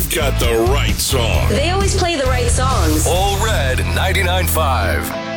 you've got the right song. They always play the right songs. All Red 99.5.